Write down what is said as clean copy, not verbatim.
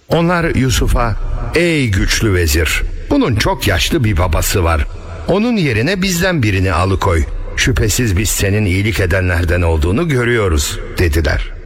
Onlar Yusuf'a, ''Ey güçlü vezir, bunun çok yaşlı bir babası var. Onun yerine bizden birini alıkoy. Şüphesiz biz senin iyilik edenlerden olduğunu görüyoruz.'' dediler.